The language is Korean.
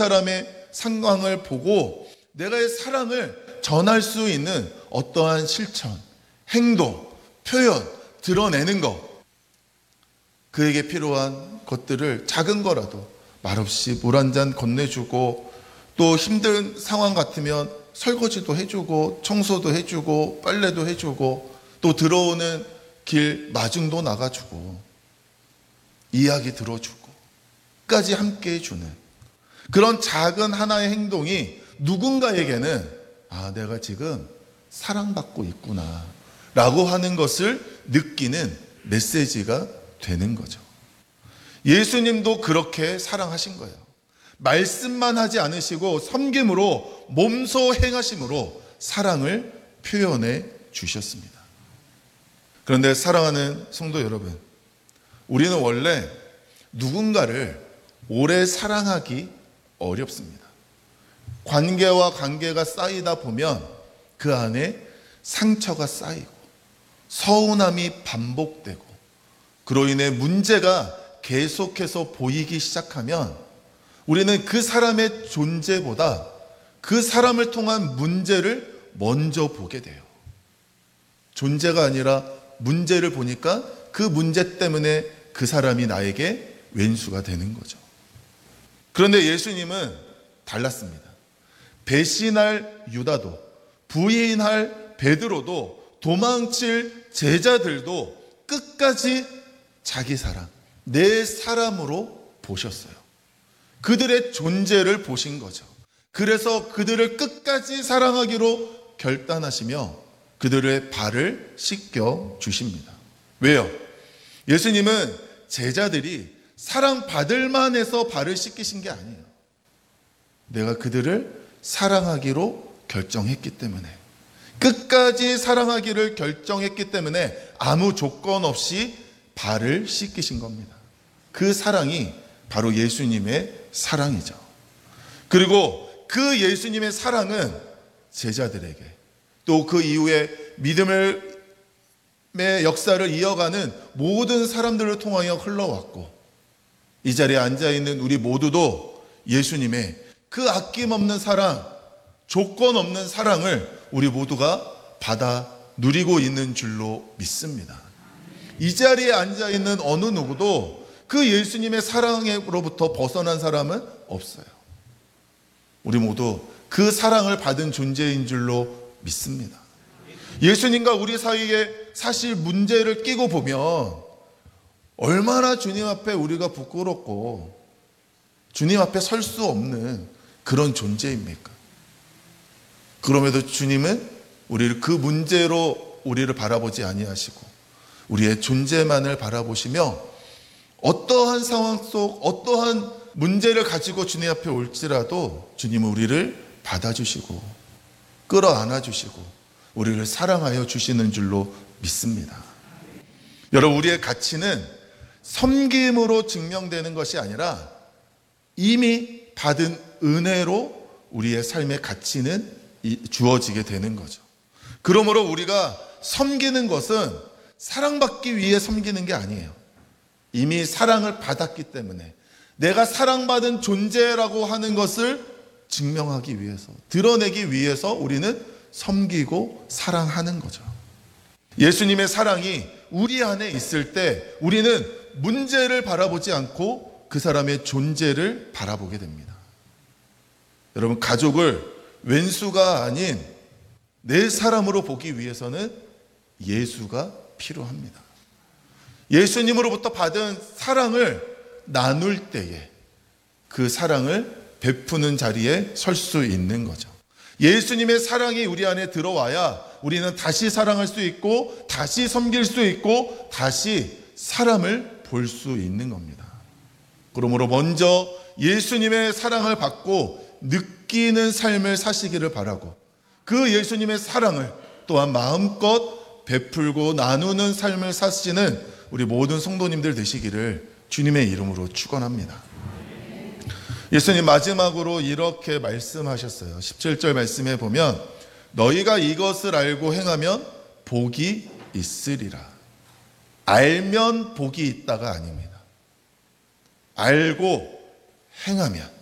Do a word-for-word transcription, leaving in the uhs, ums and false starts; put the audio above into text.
사람의 상황을 보고 내가 이 사랑을 전할 수 있는 어떠한 실천, 행동, 표현, 드러내는 것, 그에게 필요한 것들을 작은 거라도 말없이 물 한 잔 건네주고, 또 힘든 상황 같으면 설거지도 해주고 청소도 해주고 빨래도 해주고, 또 들어오는 길 마중도 나가주고 이야기 들어주고 끝까지 함께 해주는 그런 작은 하나의 행동이 누군가에게는 아, 내가 지금 사랑받고 있구나 라고 하는 것을 느끼는 메시지가 되는 거죠. 예수님도 그렇게 사랑하신 거예요. 말씀만 하지 않으시고 섬김으로 몸소 행하심으로 사랑을 표현해 주셨습니다. 그런데 사랑하는 성도 여러분, 우리는 원래 누군가를 오래 사랑하기 어렵습니다. 관계와 관계가 쌓이다 보면 그 안에 상처가 쌓이고 서운함이 반복되고 그로 인해 문제가 계속해서 보이기 시작하면 우리는 그 사람의 존재보다 그 사람을 통한 문제를 먼저 보게 돼요. 존재가 아니라 문제를 보니까 그 문제 때문에 그 사람이 나에게 왼수가 되는 거죠. 그런데 예수님은 달랐습니다. 배신할 유다도, 부인할 베드로도, 도망칠 제자들도 끝까지 자기 사랑, 내 사람으로 보셨어요. 그들의 존재를 보신 거죠. 그래서 그들을 끝까지 사랑하기로 결단하시며 그들의 발을 씻겨 주십니다. 왜요? 예수님은 제자들이 사랑받을 만해서 발을 씻기신 게 아니에요. 내가 그들을 사랑하기로 결정했기 때문에, 끝까지 사랑하기를 결정했기 때문에 아무 조건 없이 발을 씻기신 겁니다. 그 사랑이 바로 예수님의 사랑이죠. 그리고 그 예수님의 사랑은 제자들에게, 또 그 이후에 믿음의 역사를 이어가는 모든 사람들을 통하여 흘러왔고, 이 자리에 앉아있는 우리 모두도 예수님의 그 아낌없는 사랑, 조건 없는 사랑을 우리 모두가 받아 누리고 있는 줄로 믿습니다. 이 자리에 앉아있는 어느 누구도 그 예수님의 사랑으로부터 벗어난 사람은 없어요. 우리 모두 그 사랑을 받은 존재인 줄로 믿습니다. 예수님과 우리 사이에 사실 문제를 끼고 보면 얼마나 주님 앞에 우리가 부끄럽고 주님 앞에 설 수 없는 그런 존재입니까? 그럼에도 주님은 우리를 그 문제로 우리를 바라보지 아니하시고 우리의 존재만을 바라보시며 어떠한 상황 속 어떠한 문제를 가지고 주님 앞에 올지라도 주님은 우리를 받아주시고 끌어안아 주시고 우리를 사랑하여 주시는 줄로 믿습니다. 여러분, 우리의 가치는 섬김으로 증명되는 것이 아니라 이미 받은 은혜로 우리의 삶의 가치는 주어지게 되는 거죠. 그러므로 우리가 섬기는 것은 사랑받기 위해 섬기는 게 아니에요. 이미 사랑을 받았기 때문에 내가 사랑받은 존재라고 하는 것을 증명하기 위해서, 드러내기 위해서 우리는 섬기고 사랑하는 거죠. 예수님의 사랑이 우리 안에 있을 때 우리는 문제를 바라보지 않고 그 사람의 존재를 바라보게 됩니다. 여러분, 가족을 왼수가 아닌 내 사람으로 보기 위해서는 예수가 필요합니다. 예수님으로부터 받은 사랑을 나눌 때에 그 사랑을 베푸는 자리에 설 수 있는 거죠. 예수님의 사랑이 우리 안에 들어와야 우리는 다시 사랑할 수 있고 다시 섬길 수 있고 다시 사람을 볼 수 있는 겁니다. 그러므로 먼저 예수님의 사랑을 받고 느끼는 삶을 사시기를 바라고, 그 예수님의 사랑을 또한 마음껏 베풀고 나누는 삶을 사시는 우리 모든 성도님들 되시기를 주님의 이름으로 축원합니다. 예수님 마지막으로 이렇게 말씀하셨어요. 십칠 절 말씀에 보면 너희가 이것을 알고 행하면 복이 있으리라. 알면 복이 있다가 아닙니다. 알고 행하면,